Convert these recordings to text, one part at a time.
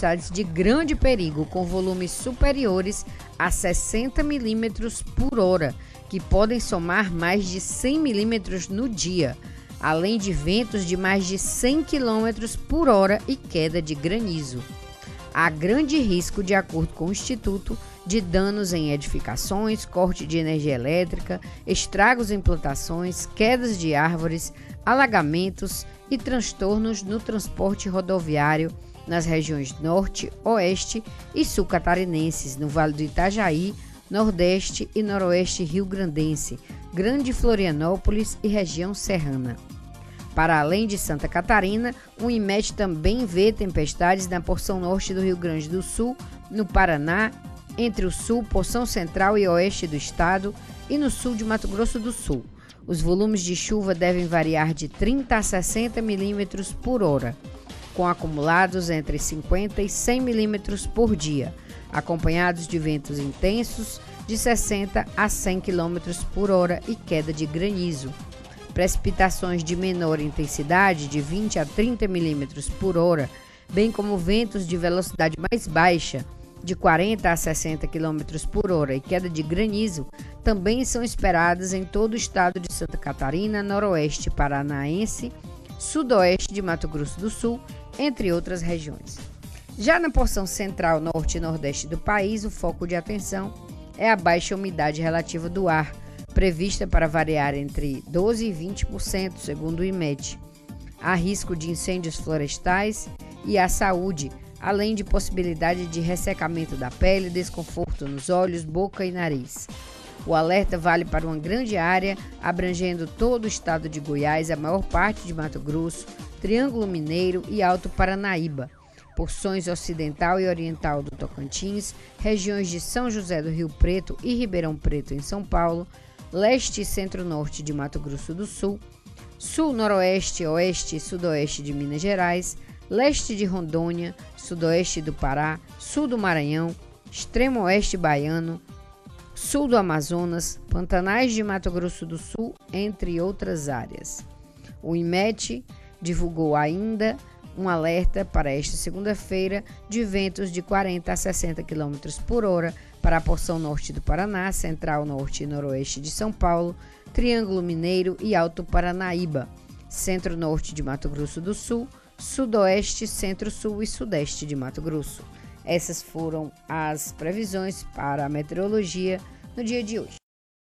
tempestades de grande perigo, com volumes superiores a 60 milímetros por hora, que podem somar mais de 100 milímetros no dia, além de ventos de mais de 100 quilômetros por hora e queda de granizo. Há grande risco, de acordo com o Instituto, de danos em edificações, corte de energia elétrica, estragos em plantações, quedas de árvores, alagamentos e transtornos no transporte rodoviário nas regiões Norte, Oeste e Sul catarinenses, no Vale do Itajaí, Nordeste e Noroeste rio-grandense, Grande Florianópolis e região serrana. Para além de Santa Catarina, o IMET também vê tempestades na porção norte do Rio Grande do Sul, no Paraná, entre o sul, porção central e oeste do estado e no sul de Mato Grosso do Sul. Os volumes de chuva devem variar de 30 a 60 milímetros por hora, com acumulados entre 50 e 100 milímetros por dia, acompanhados de ventos intensos de 60 a 100 quilômetros por hora e queda de granizo. Precipitações de menor intensidade, de 20 a 30 milímetros por hora, bem como ventos de velocidade mais baixa, de 40 a 60 km por hora e queda de granizo, também são esperadas em todo o estado de Santa Catarina, noroeste paranaense, sudoeste de Mato Grosso do Sul, entre outras regiões. Já na porção central, norte e nordeste do país, o foco de atenção é a baixa umidade relativa do ar, prevista para variar entre 12% e 20%, segundo o IMET. Há risco de incêndios florestais e à saúde, além de possibilidade de ressecamento da pele, desconforto nos olhos, boca e nariz. O alerta vale para uma grande área, abrangendo todo o estado de Goiás, a maior parte de Mato Grosso, Triângulo Mineiro e Alto Paranaíba, porções ocidental e oriental do Tocantins, regiões de São José do Rio Preto e Ribeirão Preto, em São Paulo, leste e centro-norte de Mato Grosso do Sul, sul, noroeste, oeste e sudoeste de Minas Gerais, leste de Rondônia, sudoeste do Pará, sul do Maranhão, extremo oeste baiano, sul do Amazonas, Pantanais de Mato Grosso do Sul, entre outras áreas. O IMET divulgou ainda um alerta para esta segunda-feira de ventos de 40 a 60 km por hora para a porção norte do Paraná, central, norte e noroeste de São Paulo, Triângulo Mineiro e Alto Paranaíba, centro-norte de Mato Grosso do Sul, sudoeste, centro-sul e sudeste de Mato Grosso. Essas foram as previsões para a meteorologia no dia de hoje.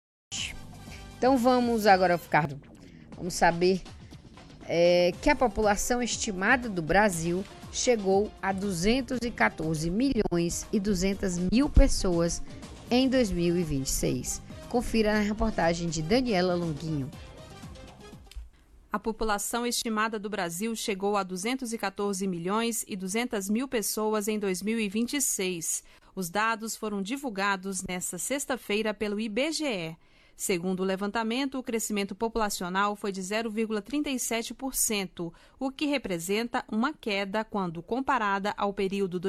Então vamos saber que a população estimada do Brasil chegou a 214 milhões e 200 mil pessoas em 2026. Confira na reportagem de Daniela Longuinho. A população estimada do Brasil chegou a 214 milhões e 200 mil pessoas em 2026. Os dados foram divulgados nesta sexta-feira pelo IBGE. Segundo o levantamento, o crescimento populacional foi de 0,37%, o que representa uma queda quando comparada ao período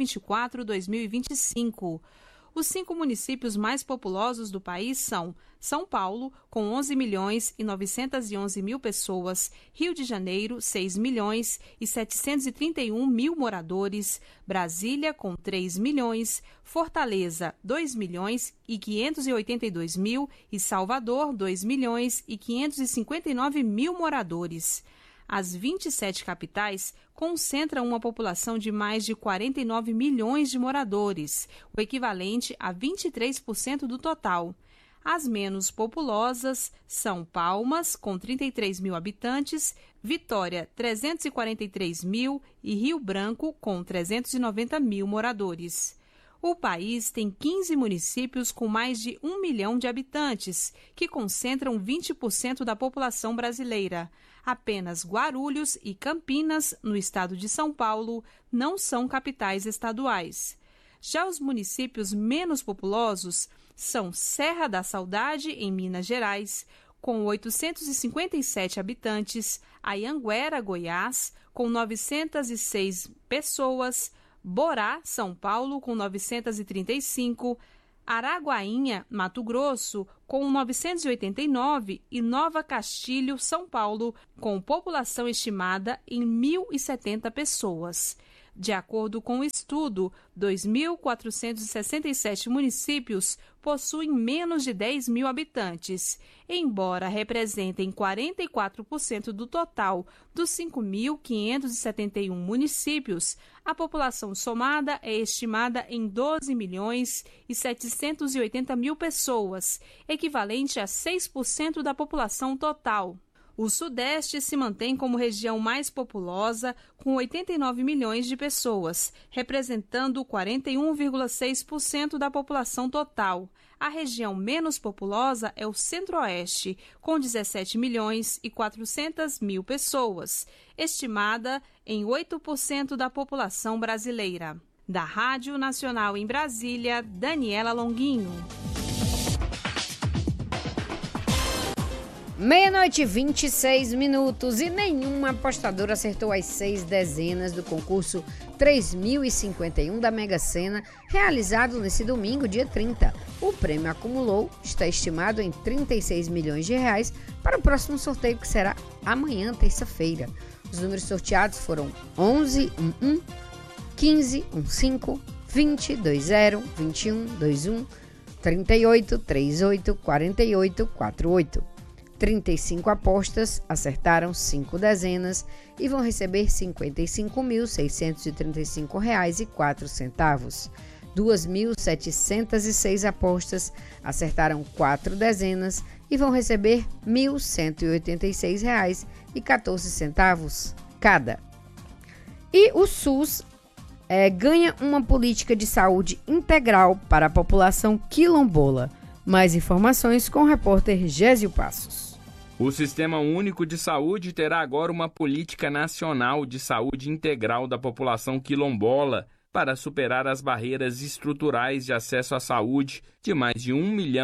2024-2025. Os 5 municípios mais populosos do país são São Paulo, com 11 milhões e 911 mil pessoas, Rio de Janeiro, 6 milhões e 731 mil moradores, Brasília, com 3 milhões, Fortaleza, 2 milhões e 582 mil e Salvador, 2 milhões e 559 mil moradores. As 27 capitais concentram uma população de mais de 49 milhões de moradores, o equivalente a 23% do total. As menos populosas são Palmas, com 33 mil habitantes, Vitória, 343 mil e Rio Branco, com 390 mil moradores. O país tem 15 municípios com mais de 1 milhão de habitantes, que concentram 20% da população brasileira. Apenas Guarulhos e Campinas, no estado de São Paulo, não são capitais estaduais. Já os municípios menos populosos são Serra da Saudade, em Minas Gerais, com 857 habitantes, Anhanguera, Goiás, com 906 pessoas, Borá, São Paulo, com 935, Araguainha, Mato Grosso, com 989 e Nova Castilho, São Paulo, com população estimada em 1.070 pessoas. De acordo com o estudo, 2.467 municípios possuem menos de 10 mil habitantes. Embora representem 44% do total dos 5.571 municípios, a população somada é estimada em 12 milhões e 780 mil pessoas, equivalente a 6% da população total. O Sudeste se mantém como região mais populosa, com 89 milhões de pessoas, representando 41,6% da população total. A região menos populosa é o Centro-Oeste, com 17 milhões e 400 mil pessoas, estimada em 8% da população brasileira. Da Rádio Nacional em Brasília, Daniela Longuinho. 00:26 e nenhuma apostadora acertou as 6 dezenas do concurso 3051 da Mega Sena, realizado nesse domingo, dia 30. O prêmio acumulou está estimado em 36 milhões de reais para o próximo sorteio, que será amanhã, terça-feira. Os números sorteados foram 11, 11, 15, 15, 20, 20, 21, 21, 38, 38, 48, 48. 35 apostas acertaram 5 dezenas e vão receber R$ 55.635,04. 2.706 apostas acertaram 4 dezenas e vão receber R$ 1.186,14 cada. E o SUS ganha uma política de saúde integral para a população quilombola. Mais informações com o repórter Gésio Passos. O Sistema Único de Saúde terá agora uma política nacional de saúde integral da população quilombola para superar as barreiras estruturais de acesso à saúde de mais de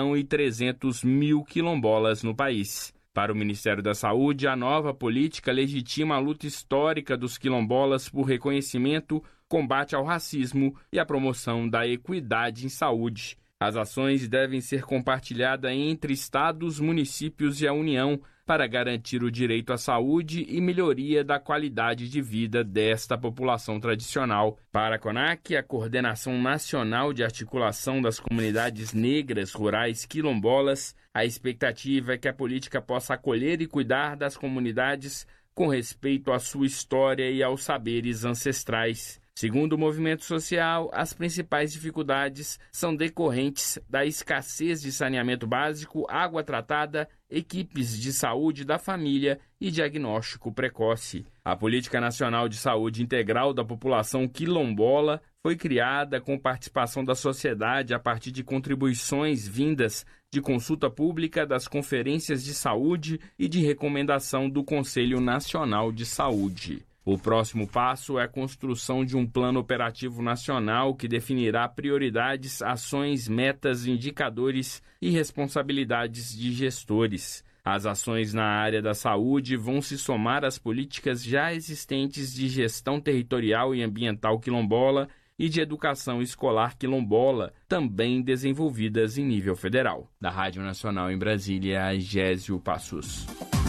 1.300.000 quilombolas no país. Para o Ministério da Saúde, a nova política legitima a luta histórica dos quilombolas por reconhecimento, combate ao racismo e a promoção da equidade em saúde. As ações devem ser compartilhadas entre estados, municípios e a União para garantir o direito à saúde e melhoria da qualidade de vida desta população tradicional. Para a CONAC, a Coordenação Nacional de Articulação das Comunidades Negras Rurais Quilombolas, a expectativa é que a política possa acolher e cuidar das comunidades com respeito à sua história e aos saberes ancestrais. Segundo o movimento social, as principais dificuldades são decorrentes da escassez de saneamento básico, água tratada, equipes de saúde da família e diagnóstico precoce. A Política Nacional de Saúde Integral da População Quilombola foi criada com participação da sociedade a partir de contribuições vindas de consulta pública, das conferências de saúde e de recomendação do Conselho Nacional de Saúde. O próximo passo é a construção de um plano operativo nacional que definirá prioridades, ações, metas, indicadores e responsabilidades de gestores. As ações na área da saúde vão se somar às políticas já existentes de gestão territorial e ambiental quilombola e de educação escolar quilombola, também desenvolvidas em nível federal. Da Rádio Nacional em Brasília, Gésio Passos.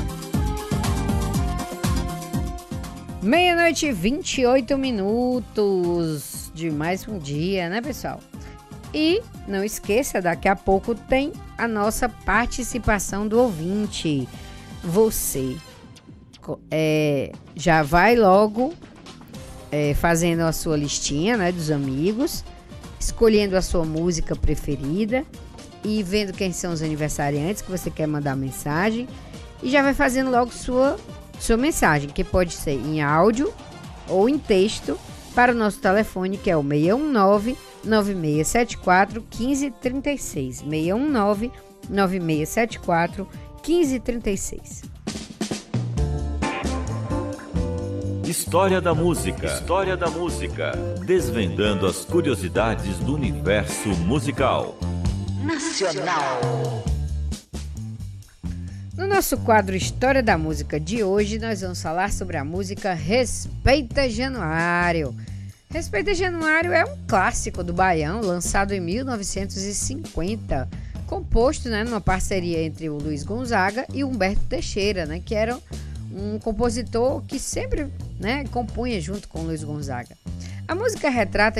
00:28 de mais um dia, né, pessoal? E não esqueça, daqui a pouco tem a nossa participação do ouvinte. Você já vai logo fazendo a sua listinha, né, dos amigos, escolhendo a sua música preferida e vendo quem são os aniversariantes que você quer mandar mensagem, e já vai fazendo logo sua mensagem, que pode ser em áudio ou em texto, para o nosso telefone, que é o 619-9674-1536. 619-9674-1536. História da Música. História da Música. Desvendando as curiosidades do universo musical. Nacional. No nosso quadro História da Música de hoje, nós vamos falar sobre a música Respeita Januário. Respeita Januário é um clássico do Baião, lançado em 1950, composto, né, numa parceria entre o Luiz Gonzaga e o Humberto Teixeira, né, que era um compositor que sempre, né, compunha junto com o Luiz Gonzaga. A música retrata